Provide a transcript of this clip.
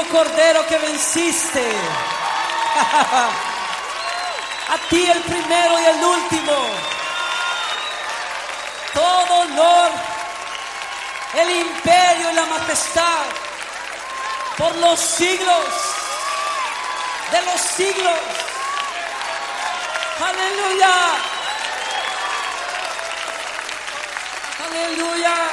Cordero que venciste. A ti el primero y el último. Todo honor, el imperio y la majestad por los siglos de los siglos. Aleluya. Aleluya.